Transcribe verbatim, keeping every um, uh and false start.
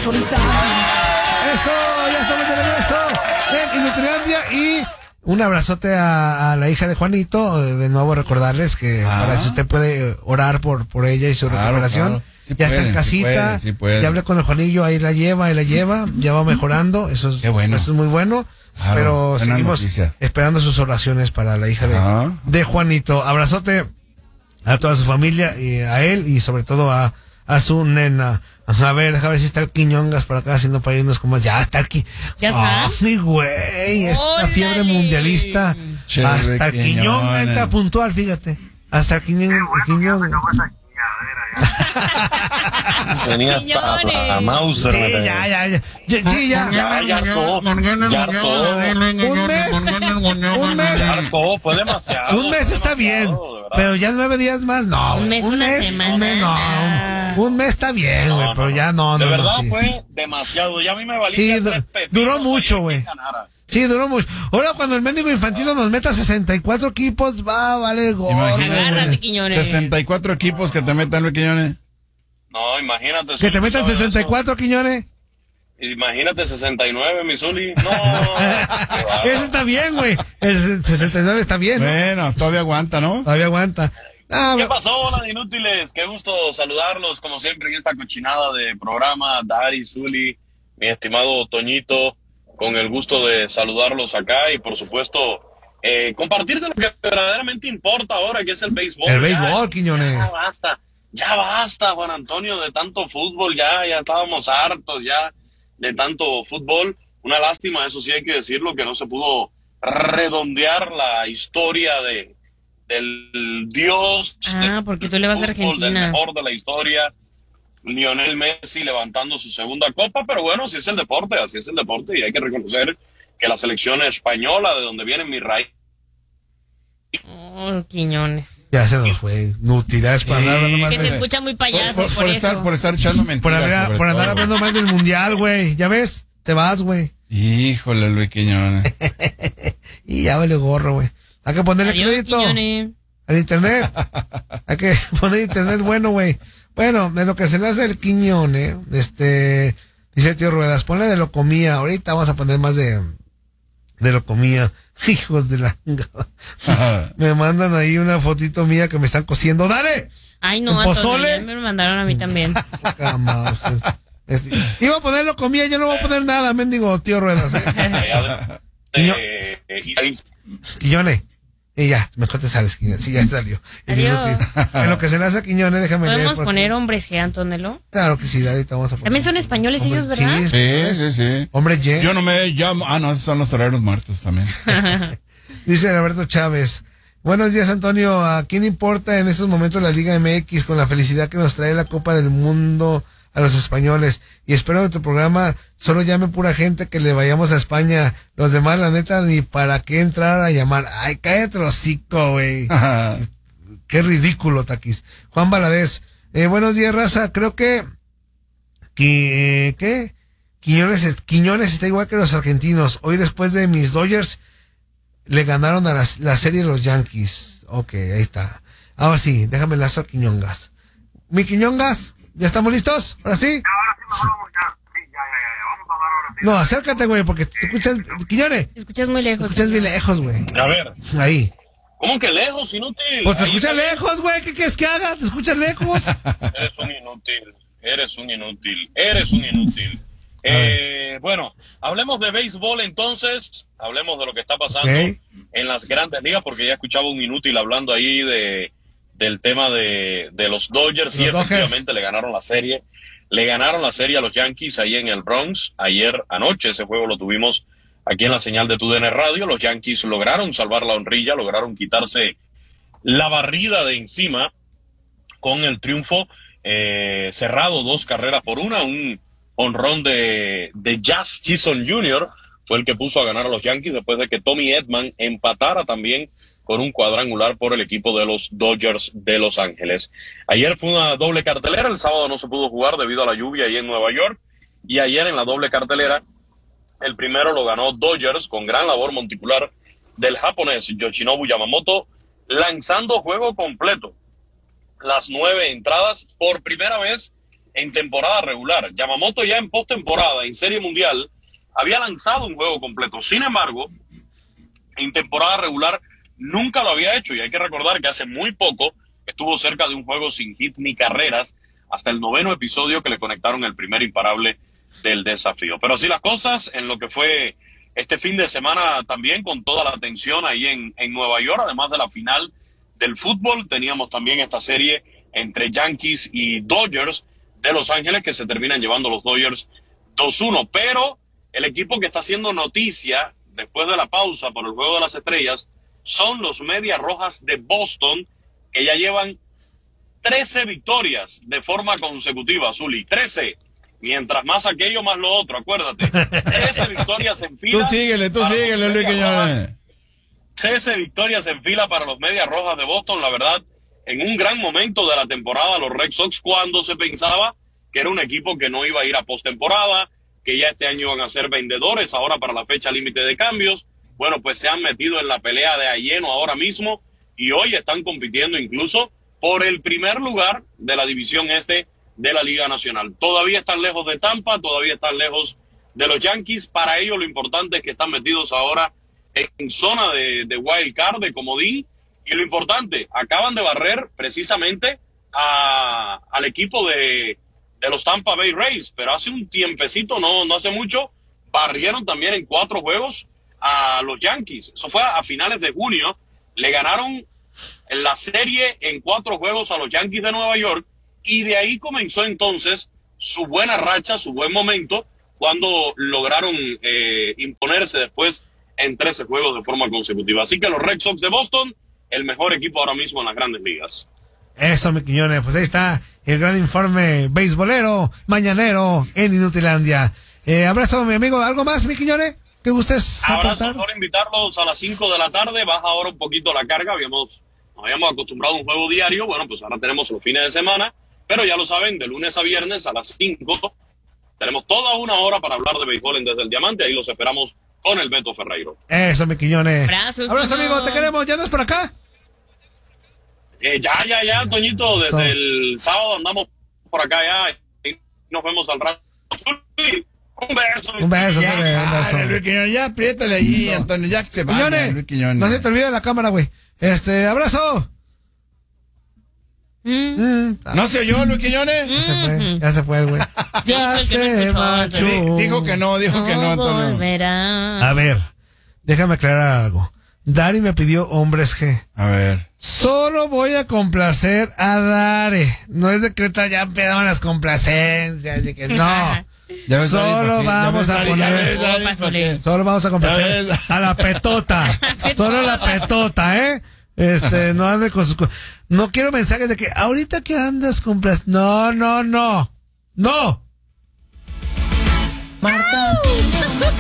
ahorita. Eso, ya estamos de regreso en Inutilandia y un abrazote a, a la hija de Juanito. De nuevo recordarles que ah. para si usted puede orar por, por ella y su claro, recuperación. Claro. Sí ya puede, está en casita, sí puede, sí puede. Ya hablé con el Juanillo, ahí la lleva, ahí la lleva, ya va mejorando, eso es, bueno. eso es muy bueno. Claro, pero seguimos noticias. esperando sus oraciones para la hija de, de Juanito. Abrazote a toda su familia y a él y sobre todo a, a su nena. A ver, déjame ver si está el Quiñongas por acá haciendo para irnos con más. Ya está el Quiñongas. ¿Ya está? Ay, güey, esta fiebre mundialista. Chévere, hasta el Quiñongas está puntual, fíjate. Hasta el Quiñongas. Tenía hasta a Mauser. Sí, ya, ya, ya. Sí, ya. Ya, ya hartó. Ya hartó. Un mes. Un mes. Ya hartó, fue demasiado. Un mes está bien. Pero ya nueve días más, no. Un mes, una semana. Un mes, no. Un mes está bien, güey, pero ya no, no. De verdad no, sí. fue demasiado. Ya a mí me valía. Sí, du- duró mucho, güey. Sí, duró mucho. Ahora cuando el mendigo Infantino nos meta sesenta y cuatro equipos, va, vale, gol. Agárrate, Quiñones. sesenta y cuatro equipos que te metan, Luis Quiñones. No, imagínate. Que te metan sesenta y cuatro, Quiñones. Imagínate sesenta y nueve, mi Zuli. No. Eso está bien, güey. El sesenta y nueve está bien, ¿no? Bueno, todavía aguanta, ¿no? Todavía aguanta. Ah, ¿Qué pasó, hola de inútiles? Qué gusto saludarlos, como siempre, en esta cochinada de programa. Dari, Zuli, mi estimado Toñito, con el gusto de saludarlos acá y, por supuesto, eh, compartir de lo que verdaderamente importa ahora, que es el béisbol. El béisbol, Quiñones. Ya basta, ya basta, Juan Antonio, de tanto fútbol, ya, ya estábamos hartos ya de tanto fútbol. Una lástima, eso sí hay que decirlo, que no se pudo redondear la historia de del dios. Ah, porque tú le vas a Argentina. Del mejor de la historia, Lionel Messi levantando su segunda copa, pero bueno, así es el deporte, así es el deporte y hay que reconocer que la selección española, de donde viene mi raíz. Oh, Quiñones. Ya se nos fue. Nutilidades para andar hablando mal. Que se escucha muy payaso, por, por, por, por eso. Estar, por estar echando Por, mentiras. haber, por andar hablando mal del mundial, güey. ¿Ya ves? Te vas, güey. Híjole, Luis Quiñones. Y ya vale gorro, güey. Hay que ponerle Adiós, crédito Quiñones. al internet. Hay que poner internet bueno, güey. Bueno, de lo que se le hace el Quiñones, este, dice el tío Ruedas, ponle de lo comía. Ahorita vamos a poner más de, de lo comía. Hijos de la... Me mandan ahí una fotito mía que me están cociendo. ¡Dale! Ay, no, pozole. me lo mandaron a mí también. Este, iba a poner lo comía, yo no voy a poner nada, mendigo tío Ruedas. ¿eh? eh, eh, Quiñones. Y ya, mejor te sales, Quiñones. Sí, ya salió. Adiós. En lo que se le hace a Quiñones, déjame leer. ¿Podemos poner hombres G, Antonello? Claro que sí, ahorita vamos a poner. También son españoles ellos, ¿verdad? Sí, sí, sí, sí. Hombre G. Yo no me llamo. Ah, no, esos son los toreros muertos también. Dice Roberto Chávez. Buenos días, Antonio. ¿A quién importa en estos momentos la Liga M X con la felicidad que nos trae la Copa del Mundo a los españoles? Y espero que tu programa solo llame pura gente que le vayamos a España. Los demás, la neta, ni para qué entrar a llamar. Ay, cállate hocico, güey. Qué ridículo, Taquis. Juan Valadez. Eh, buenos días, raza. Creo que... que ¿Qué? Quiñones, Quiñones está igual que los argentinos. Hoy, después de mis Dodgers, le ganaron a la, la serie los Yankees. Ok, ahí está. Ahora sí, déjame lazo a Quiñongas. Mi Quiñongas, ¿ya estamos listos? ¿Ahora sí? Ya, ahora sí, mejor vamos ya. Sí, ya, ya, ya, ya. Vamos a hablar ahora sí. No, acércate, güey, porque te escuchas... Quiñones. Te escuchas muy lejos. Te escuchas bien lejos, güey. A ver. Ahí. ¿Cómo que lejos, inútil? Pues te Ahí escuchas está. lejos, güey. ¿Qué quieres que haga? ¿Te escuchas lejos? Eres un inútil. Eres un inútil. Eres un inútil. Eh, bueno, hablemos de béisbol entonces, hablemos de lo que está pasando Okay. en las grandes ligas, porque ya escuchaba un inútil hablando ahí de del tema de, de los Dodgers, Los y Dodgers. efectivamente le ganaron la serie, le ganaron la serie a los Yankees ahí en el Bronx, ayer anoche. Ese juego lo tuvimos aquí en la señal de T U D N Radio. Los Yankees lograron salvar la honrilla, lograron quitarse la barrida de encima con el triunfo eh, cerrado, dos carreras por una, un honrón de, de Jazz Chisholm junior fue el que puso a ganar a los Yankees después de que Tommy Edman empatara también con un cuadrangular por el equipo de los Dodgers de Los Ángeles. Ayer fue una doble cartelera, el sábado no se pudo jugar debido a la lluvia ahí en Nueva York, y ayer en la doble cartelera el primero lo ganó Dodgers con gran labor monticular del japonés Yoshinobu Yamamoto, lanzando juego completo, las nueve entradas por primera vez en temporada regular. Yamamoto ya en postemporada, en Serie Mundial, había lanzado un juego completo. Sin embargo, en temporada regular nunca lo había hecho. Y hay que recordar que hace muy poco estuvo cerca de un juego sin hit ni carreras hasta el noveno episodio que le conectaron el primer imparable del desafío. Pero así las cosas en lo que fue este fin de semana también, con toda la atención ahí en, en Nueva York, además de la final del fútbol, teníamos también esta serie entre Yankees y Dodgers de Los Ángeles, que se terminan llevando los Dodgers dos uno. Pero el equipo que está haciendo noticia después de la pausa por el Juego de las Estrellas son los Medias Rojas de Boston, que ya llevan trece victorias de forma consecutiva, Zuli. trece. Mientras más aquello, más lo otro, acuérdate. trece victorias en fila. Tú síguele, tú síguele, Luis Quiñones. trece victorias en fila para los Medias Rojas de Boston, la verdad, en un gran momento de la temporada, los Red Sox, cuando se pensaba que era un equipo que no iba a ir a postemporada, que ya este año iban a ser vendedores, ahora para la fecha límite de cambios. Bueno, pues se han metido en la pelea de a lleno ahora mismo y hoy están compitiendo incluso por el primer lugar de la división este de la Liga Nacional. Todavía están lejos de Tampa, todavía están lejos de los Yankees. Para ellos lo importante es que están metidos ahora en zona de, de wild card, de comodín, y lo importante, acaban de barrer precisamente a, al equipo de, de los Tampa Bay Rays, pero hace un tiempecito, no, no hace mucho, barrieron también en cuatro juegos a los Yankees. Eso fue a, a finales de junio, le ganaron en la serie en cuatro juegos a los Yankees de Nueva York, y de ahí comenzó entonces su buena racha, su buen momento, cuando lograron eh, imponerse después en trece juegos de forma consecutiva. Así que los Red Sox de Boston, el mejor equipo ahora mismo en las grandes ligas. Eso, mi Quiñones, pues ahí está el gran informe beisbolero, mañanero en Inutilandia. Eh, abrazo, mi amigo. ¿Algo más, mi Quiñones? ¿Qué gustes aportar? Abrazo, por invitarlos a las cinco de la tarde. Baja ahora un poquito la carga. Habíamos, nos habíamos acostumbrado a un juego diario. Bueno, pues ahora tenemos los fines de semana. Pero ya lo saben, de lunes a viernes a las cinco tenemos toda una hora para hablar de béisbol en Desde el Diamante. Ahí los esperamos con el Beto Ferreiro. Eso, mi Quiñones. Abrazos, Abrazo, Quiñón. amigo. Te queremos. ¿Ya andas por acá? Eh, ya, ya, ya, Toñito. Desde So. el sábado andamos por acá ya. Y nos vemos al rato. Un beso. Un beso, Ya, un beso. dale, Luis Quiñones, ya apriétale ahí, Antonio, ya que se vaya, Quiñones, Luis Quiñones. no se te olvide la cámara, güey. Este, abrazo. Mm. Mm, ¿No se oyó, Luis Quiñones? Ya se fue, ya se fue, güey. Sí, Ya es el que no se escuchó, marchó. Di- dijo que no, dijo que no, Antonio. volverá. A ver, déjame aclarar algo. Dari me pidió Hombres G. A ver. Solo voy a complacer a Dari. No es de que ahorita ya empezaron las complacencias, de que no. Ya ves, Solo Dari, ¿pa' qué? vamos Ya ves, a Dari, poner- ya ves, Dari, Oh, ¿pa' pásale. qué? Solo vamos a complacer Ya ves. a la petota. Solo la petota, ¿eh? Este, no ande con sus... co- No quiero mensajes de que ahorita que andas complas... No, no, no. No. Marta.